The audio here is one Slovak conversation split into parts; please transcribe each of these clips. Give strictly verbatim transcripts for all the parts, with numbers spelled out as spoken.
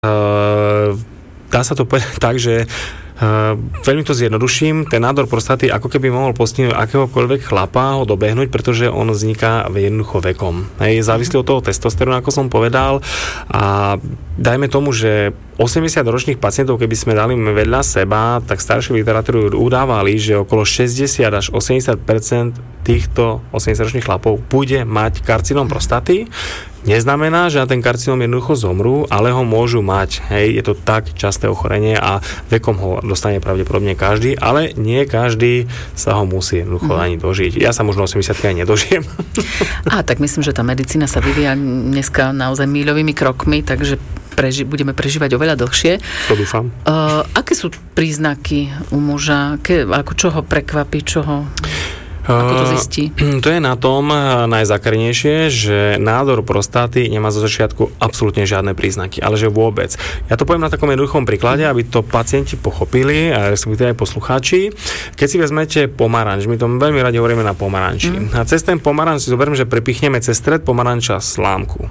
dá sa to povedať tak, že Uh, veľmi to zjednoduším, ten nádor prostaty ako keby mohol postihnúť akéhokoľvek chlapa ho dobehnúť, pretože on vzniká jednoducho vekom. Hej, závislí od toho testosterónu, ako som povedal, a dajme tomu, že osemdesiat ročných pacientov, keby sme dali vedľa seba, tak staršie literatúry udávali, že okolo šesťdesiat až osemdesiat percent týchto osemdesiatročných chlapov bude mať karcinóm prostaty. Neznamená, že na ten karcinóm jednoducho zomrú, ale ho môžu mať. Hej, je to tak časté ochorenie a vekom ho dostane pravdepodobne každý, ale nie každý sa ho musí jednoducho mm. ani dožiť. Ja sa možno osemdesiatke aj nedožijem. A tak myslím, že tá medicína sa vyvíja dneska naozaj míľovými krokmi, takže preži- budeme prežívať oveľa dlhšie. To dúfam. Uh, aké sú príznaky u muža? Ke, ako čo ho prekvapí, čo ho... Ako to zistí? Uh, to je na tom najzákernejšie, že nádor prostáty nemá zo začiatku absolútne žiadne príznaky, ale že vôbec. Ja to poviem na takom jednoduchom príklade, aby to pacienti pochopili, a respektíve aj poslucháči. Keď si vezmete pomaranč, my to veľmi radi hovoríme na pomaranči. Mm. A cez ten pomaranč si zoberiem, že prepichneme cez stred pomaranča slámku.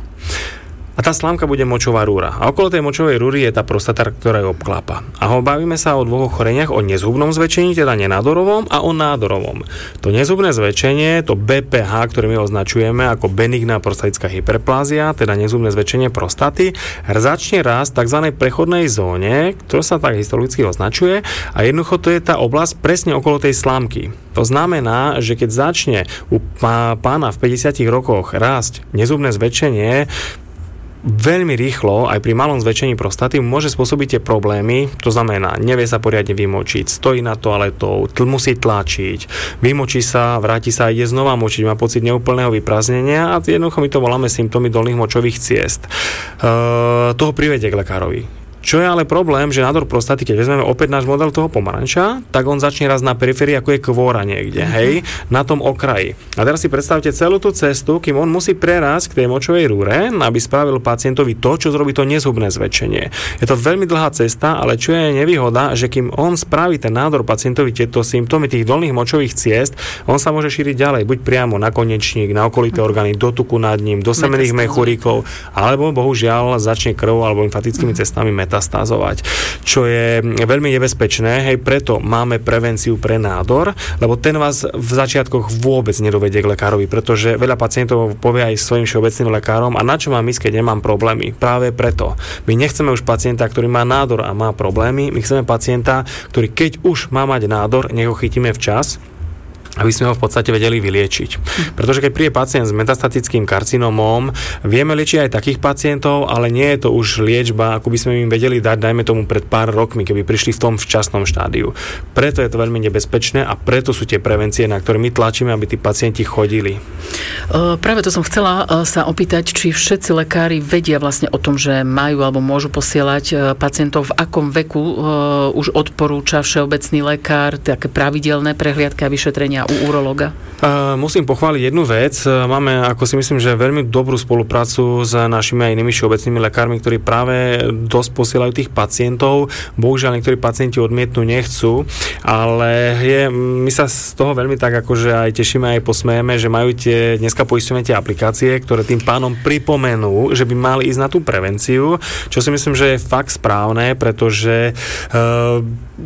A tá slámka bude močová rúra. A okolo tej močovej rúry je tá prostata, ktorá ju obklápa. A ho bavíme sa o dvoch ochoreniach, o nezhubnom zväčšení, teda nenádorovom, a o nádorovom. To nezhubné zväčšenie, to bé pé há, ktoré my označujeme ako benigná prostatická hyperplázia, teda nezhubné zväčšenie prostaty, začne rásť v tzv. Prechodnej zóne, ktorá sa tak historicky označuje, a jednoducho to je tá oblasť presne okolo tej slámky. To znamená, že keď začne u pána v päťdesiatich rokoch rásť nezhubné zväčšenie, veľmi rýchlo, aj pri malom zväčšení prostaty, môže spôsobiť tie problémy, to znamená, nevie sa poriadne vymočiť, stojí nad toaletou, tl- musí tlačiť, vymočí sa, vráti sa a ide znova močiť, má pocit neúplného vyprázdnenia a jednoducho my to voláme symptómy dolných močových ciest. Uh, toho privedie k lekárovi. Čo je ale problém, že nádor prostaty, keď vezmeme opäť náš model toho pomaranča, tak on začne raz na periférii, ako je kvôra niekde, mm-hmm. hej, na tom okraji. A teraz si predstavte celú tú cestu, kým on musí prerásť k tej močovej rúre, aby spravil pacientovi to, čo zrobí to nezhubné zväčšenie. Je to veľmi dlhá cesta, ale čo je nevýhoda, že kým on spraví ten nádor pacientovi tieto symptómy tých dolných močových ciest, on sa môže šíriť ďalej, buď priamo na konečník, na okolité orgány, do tuku nad ním, do semenných mechúrikov, alebo bohužiaľ začne krvou alebo lymfatickými cestami metastázovať, čo je veľmi nebezpečné, hej, preto máme prevenciu pre nádor, lebo ten vás v začiatkoch vôbec nedovedie k lekárovi, pretože veľa pacientov povie aj svojim všeobecným lekárom, a na čo mám ísť, keď nemám problémy. Práve preto. My nechceme už pacienta, ktorý má nádor a má problémy, my chceme pacienta, ktorý keď už má mať nádor, nech ho chytíme včas, aby sme ho v podstate vedeli vyliečiť. Pretože keď príde pacient s metastatickým karcinomom, vieme liečiť aj takých pacientov, ale nie je to už liečba, ako by sme im vedeli dať, dajme tomu pred pár rokmi, keby prišli v tom včasnom štádiu. Preto je to veľmi nebezpečné a preto sú tie prevencie, na ktoré my tlačíme, aby tí pacienti chodili. Uh, práve to som chcela uh, sa opýtať, či všetci lekári vedia vlastne o tom, že majú alebo môžu posielať uh, pacientov, v akom veku uh, už odporúča všeobecný lekár také pravidelné prehliadky a vyšetrenia u urologa? Uh, musím pochváliť jednu vec. Máme, ako si myslím, že veľmi dobrú spoluprácu s našimi aj inými všeobecnými lekármi, ktorí práve dosť posielajú tých pacientov. Bohužiaľ, niektorí pacienti odmietnú, nechcú, ale je, my sa z toho veľmi tak akože aj tešíme, aj posmejeme, že majú tie, dneska poistujeme tie aplikácie, ktoré tým pánom pripomenú, že by mali ísť na tú prevenciu, čo si myslím, že je fakt správne, pretože uh,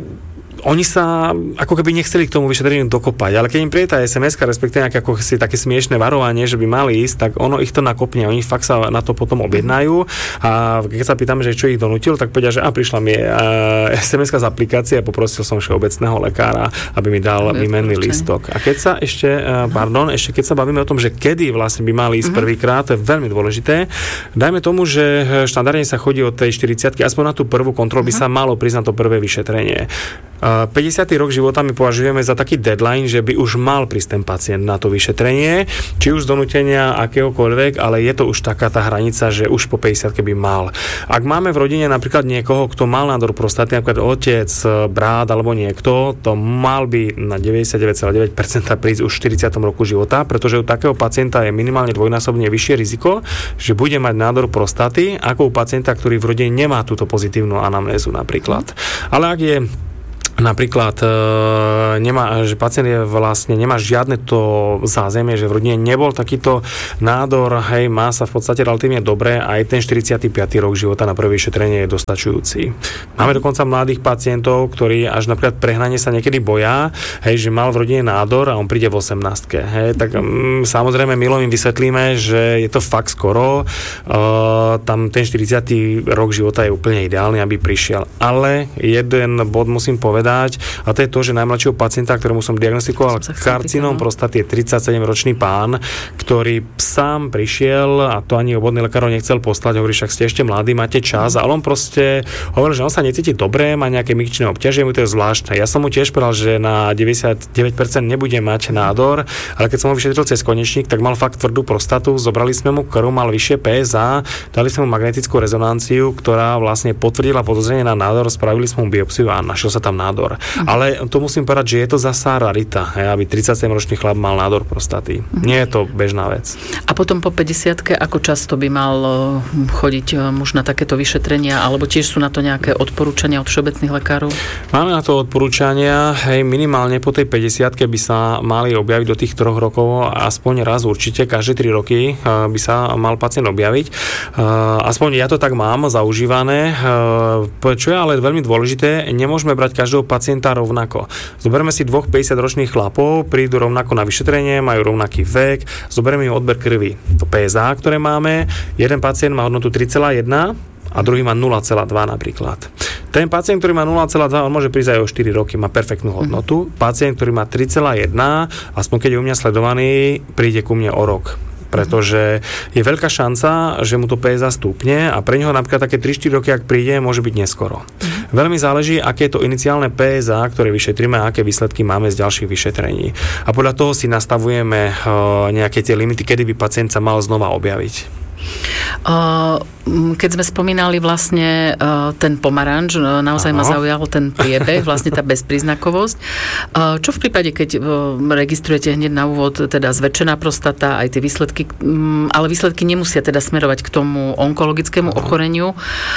oni sa ako keby nechceli k tomu vyšetreniu dokopať, ale keď im príde tá es em eska, respektíve nejaké ako si také smiešné varovanie, že by mali ísť, tak ono ich to nakopne, oni fakt sa na to potom objednajú a keď sa pýtame, že čo ich donútil, tak povedia, že a prišla mi es em eska z aplikácie a poprosil som všeobecného lekára, aby mi dal výmenný lístok. A keď sa ešte, pardon, ešte keď sa bavíme o tom, že kedy vlastne by mali ísť uh-huh. prvýkrát, to je veľmi dôležité. Dajme tomu, že štandardne sa chodí od tej štyridsiatky, aspoň na tú prvú kontrolu by uh-huh. sa malo priznať to prvé vyšetrenie. päťdesiaty rok života my považujeme za taký deadline, že by už mal prísť ten pacient na to vyšetrenie, či už z donútenia akéhokoľvek, ale je to už taká tá hranica, že už po päťdesiatke by mal. Ak máme v rodine napríklad niekoho, kto mal nádor prostaty, napríklad otec, brat alebo niekto, to mal by na deväťdesiatdeväť celá deväť percent prísť už v štyridsiatom roku života, pretože u takého pacienta je minimálne dvojnásobne vyššie riziko, že bude mať nádor prostaty, ako u pacienta, ktorý v rodine nemá túto pozitívnu anamnézu napríklad. Ale ak je Napríklad e, nemá, že pacient je vlastne, nemá žiadne to zázemie, že v rodine nebol takýto nádor, hej, má sa v podstate relatívne dobre, aj ten štyridsiaty piaty rok života na prvé vyšetrenie je dostačujúci. Máme dokonca mladých pacientov, ktorí až napríklad prehnanie sa niekedy boja, hej, že mal v rodine nádor a on príde v osemnástke, hej, tak mm, samozrejme milo im vysvetlíme, že je to fakt skoro, e, tam ten štyridsiaty rok života je úplne ideálny, aby prišiel. Ale jeden bod musím povedať, a to je to, že najmladšieho pacienta, ktorému som diagnostikoval karcinóm prostaty, je tridsaťsedemročný pán, ktorý sám prišiel a to ani obvodný lekár nechcel poslať, hovorí, však ste ešte mladí, máte čas, ale on proste hovoril, že on sa necíti dobre, má nejaké mykčné obťaženie, mu to je zvláštne. Ja som mu tiež povedal, že na deväťdesiatdeväť percent nebude mať nádor, ale keď som ho vyšetril cez konečník, tak mal fakt tvrdú prostatu, zobrali sme mu krv, mal vyššie pé es á, dali sme mu magnetickú rezonanciu, ktorá vlastne potvrdila podozrenie na nádor, spravili sme mu biopsiu a našiel sa tam nádor. Uh-huh. Ale to musím povedať, že je to zasa rarita, hej, aby tridsaťsedemročný chlap mal nádor prostaty. Uh-huh. Nie je to bežná vec. A potom po päťdesiatke, ako často by mal chodiť muž na takéto vyšetrenia, alebo tiež sú na to nejaké odporúčania od všeobecných lekárov? Máme na to odporúčania, hej, minimálne po tej päťdesiatke by sa mali objaviť do tých troch rokov, aspoň raz určite, každé tri roky by sa mal pacient objaviť. Aspoň ja to tak mám zaužívané. Čo je ale veľmi dôležité, nemôžeme brať každého pacienta rovnako. Zoberme si dvoch päťdesiatročných chlapov, prídu rovnako na vyšetrenie, majú rovnaký vek, zoberieme im odber krvi. To pé es á, ktoré máme, jeden pacient má hodnotu tri celá jedna a druhý má nula celá dva napríklad. Ten pacient, ktorý má nula celá dva, on môže prísť aj o štyri roky, má perfektnú hodnotu. Pacient, ktorý má tri celá jedna, aspoň keď je u mňa sledovaný, príde ku mne o rok. Pretože je veľká šanca, že mu to pé es á stúpne a pre neho napríklad také tri štyri roky, ak príde, môže byť neskoro. Mm. Veľmi záleží, aké je to iniciálne pé es á, ktoré vyšetríme a aké výsledky máme z ďalších vyšetrení. A podľa toho si nastavujeme uh, nejaké tie limity, kedy by pacient sa mal znova objaviť. Keď sme spomínali vlastne ten pomaranč, naozaj Aha. ma zaujal ten priebeh, vlastne tá bezpríznakovosť. Čo v prípade, keď registrujete hneď na úvod teda zväčšená prostata, aj tie výsledky, ale výsledky nemusia teda smerovať k tomu onkologickému Aha. ochoreniu.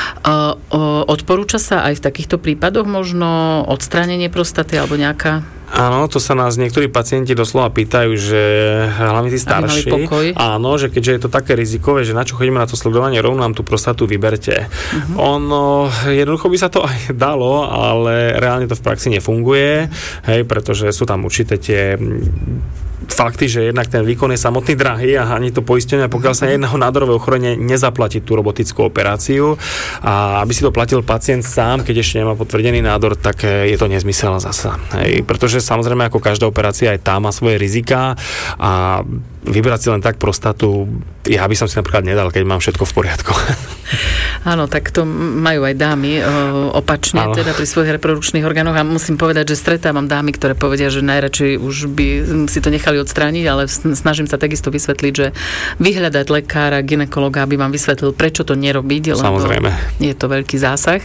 Odporúča sa aj v takýchto prípadoch možno odstránenie prostaty alebo nejaká... Áno, to sa nás niektorí pacienti doslova pýtajú, že hlavne tí starší, áno, že keďže je to také rizikové, že na čo chodíme na to sledovanie, rovno nám tú prostatu vyberte. Uh-huh. Ono, jednoducho by sa to aj dalo, ale reálne to v praxi nefunguje, hej, pretože sú tam určité tie fakty, že jednak ten výkon je samotný drahý a ani to poistenie, pokiaľ sa jedného nádorové ochorenie nezaplatí tú robotickú operáciu a aby si to platil pacient sám, keď ešte nemá potvrdený nádor, tak je to nezmysel zasa. Hej, pretože samozrejme ako každá operácia aj tá má svoje rizika a vybrať si len tak prostatu, ja by som si napríklad nedal, keď mám všetko v poriadku. Áno, tak to majú aj dámy opačne, Áno. teda pri svojich reprodukčných orgánoch a musím povedať, že stretávam dámy, ktoré povedia, že najradšej už by si to nechali odstrániť, ale snažím sa takisto vysvetliť, že vyhľadať lekára, gynekologa, aby vám vysvetlil, prečo to nerobiť, lebo Samozrejme. je to veľký zásah.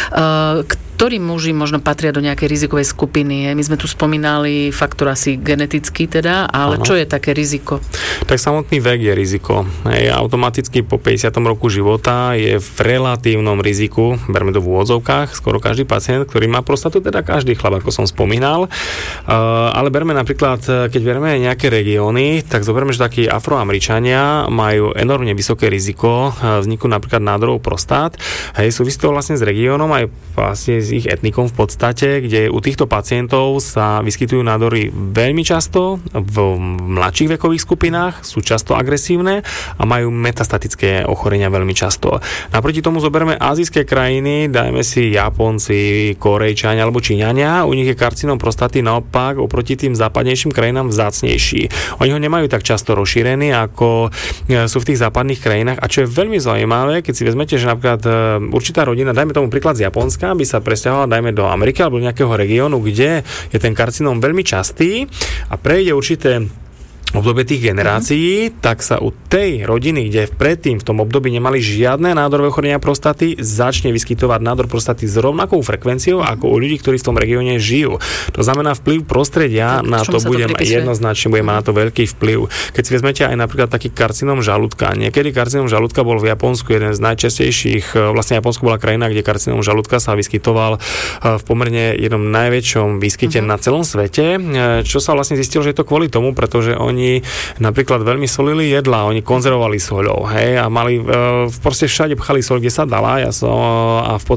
Ktorí muži možno patria do nejakej rizikovej skupiny? My sme tu spomínali faktor asi genetický teda, ale ano. Čo je také riziko? Tak samotný vek je riziko. Hej, automaticky po päťdesiatom roku života je v relatívnom riziku, berme to v úvodzovkách, skoro každý pacient, ktorý má prostatu, teda každý chlap, ako som spomínal. Uh, ale berme napríklad, keď berme nejaké regióny, tak zoberme, že takí Afroameričania majú enormne vysoké riziko vzniku napríklad nádorov prostát. Hej, súvisí to vlastne s regiónom aj vlastne s ich etnikom v podstate, kde u týchto pacientov sa vyskytujú nádory veľmi často v mladších vekových skupinách, sú často agresívne a majú metastatické ochorenia veľmi často. Naproti tomu zoberme azijské krajiny, dajme si Japonci, Korejčania alebo Číňania, u nich je karcinom prostaty naopak oproti tým západnejším krajinám vzácnejší. Oni ho nemajú tak často rozšírený, ako sú v tých západných krajinách. A čo je veľmi zaujímavé, keď si vezmete, že napríklad určitá rodina, dajme tomu príklad z Japonska, by sa presťahovala, dajme do Ameriky alebo nejakého regiónu, kde je ten karcinóm veľmi častý a prejde určité obdobie tých generácií, mm. tak sa u tej rodiny, kde predtým v tom období nemali žiadne nádorové ochorenia prostaty, začne vyskytovať nádor prostaty s rovnakou frekvenciou mm. ako u ľudí, ktorí v tom regióne žijú. To znamená, vplyv prostredia tak, na to bude to jednoznačne bude mm. mať na to veľký vplyv. Keď si vezmete aj napríklad taký karcinom žalúdka. Niekedy karcinom žalúdka bol v Japonsku jeden z najčastejších, vlastne Japonsko bola krajina, kde karcinom žalúdka sa vyskytoval v pomerne jednom najväčšom výskyte mm. na celom svete, čo sa vlastne zistilo, že je to kvôli tomu, pretože oni Oni napríklad veľmi solili jedlá, oni konzervovali soľou, hej, a mali, e, proste všade pchali soľ, kde sa dala, ja som, a v